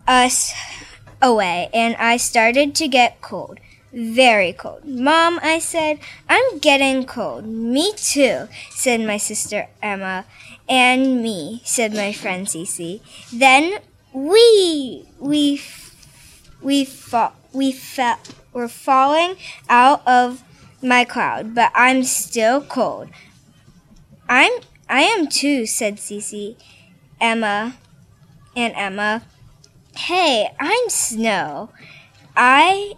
us away, and I started to get cold. Very cold. Mom, I said, I'm getting cold. Me too, said my sister Emma. And me, said my friend Cece. Then we're falling out of my cloud, but I'm still cold. I am too, said Cece, Emma. Hey, I'm Snow. I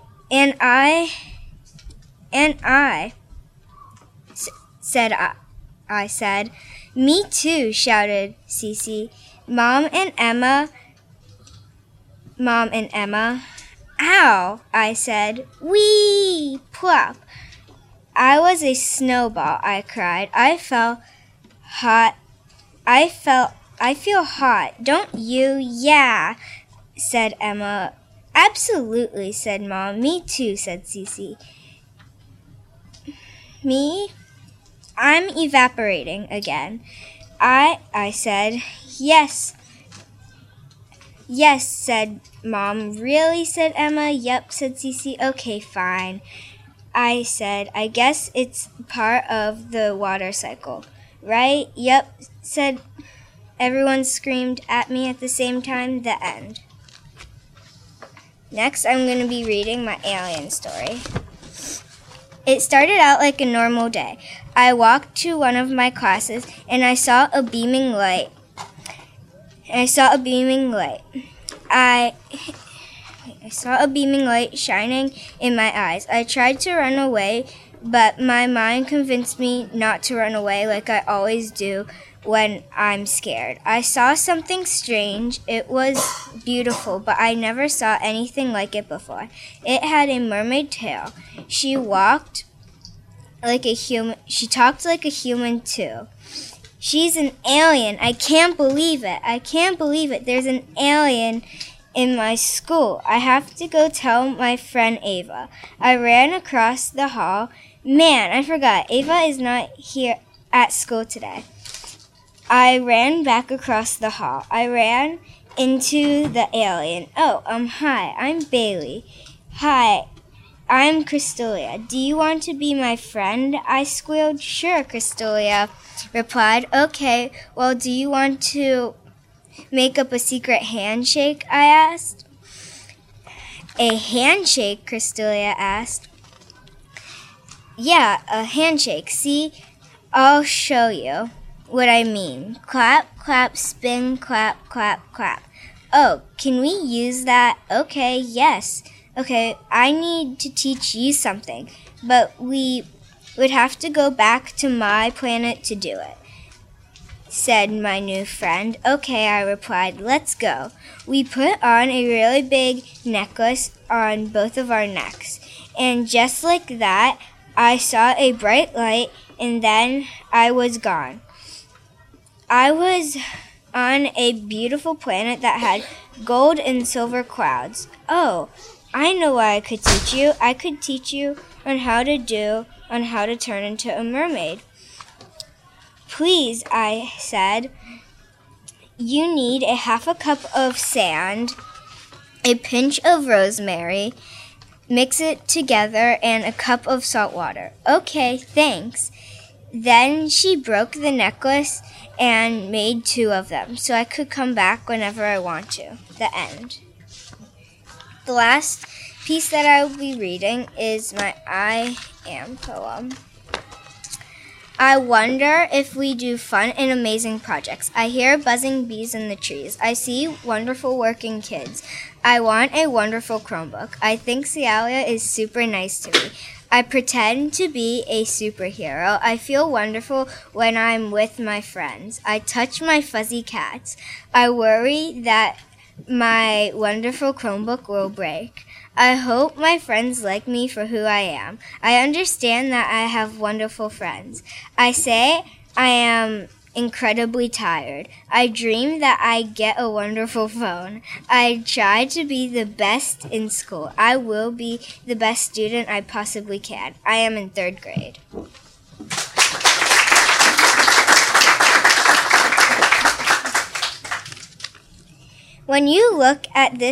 said. Me too, shouted Cece. Mom and Emma. Ow, I said. Whee! Plop. I was a snowball, I cried. I feel hot. Don't you? Yeah, said Emma. Absolutely, said Mom. Me too, said Cece. Me? I'm evaporating again. I said. Yes, said Mom. Really, said Emma. Yep, said Cece. Okay, fine. I said, I guess it's part of the water cycle, right? Yep, said everyone screamed at me at the same time. The end. Next, I'm going to be reading my alien story. It started out like a normal day. I walked to one of my classes and I saw a beaming light. I saw a beaming light shining in my eyes. I tried to run away, but my mind convinced me not to run away like I always do when I'm scared. I saw something strange. It was beautiful, but I never saw anything like it before. It had a mermaid tail. She talked like a human too. She's an alien. I can't believe it. There's an alien in my school. I have to go tell my friend Ava. I ran across the hall. Man, I forgot. Ava is not here at school today. I ran back across the hall. I ran into the alien. Oh, hi, I'm Bailey. Hi, I'm Crystalia. Do you want to be my friend? I squealed. Sure, Crystalia replied. Okay, well, do you want to make up a secret handshake? I asked. A handshake? Crystalia asked. Yeah, a handshake. See, I'll show you what I mean. Clap, clap, spin, clap, clap, clap. Oh, can we use that? Okay, yes. Okay, I need to teach you something, but we would have to go back to my planet to do it, said my new friend. Okay, I replied, let's go. We put on a really big necklace on both of our necks, and just like that, I saw a bright light, and then I was gone. I was on a beautiful planet that had gold and silver clouds. Oh, I know what I could teach you. I could teach you on how to turn into a mermaid. Please, I said. You need a half a cup of sand, a pinch of rosemary, mix it together, and a cup of salt water. Okay, thanks. Then she broke the necklace and made 2 of them, so I could come back whenever I want to. The end. The last piece that I will be reading is my I Am poem. I wonder if we do fun and amazing projects. I hear buzzing bees in the trees. I see wonderful working kids. I want a wonderful Chromebook. I think Cialia is super nice to me. I pretend to be a superhero. I feel wonderful when I'm with my friends. I touch my fuzzy cats. I worry that my wonderful Chromebook will break. I hope my friends like me for who I am. I understand that I have wonderful friends. I say I am incredibly tired. I dream that I get a wonderful phone. I try to be the best in school. I will be the best student I possibly can. I am in 3rd grade. When you look at this